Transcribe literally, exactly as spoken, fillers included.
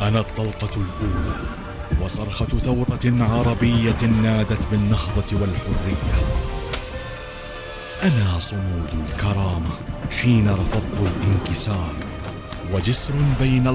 أنا الطلقة الأولى وصرخة ثورة عربية نادت بالنهضة والحرية. أنا صمود الكرامة حين رفضت الانكسار، وجسر بين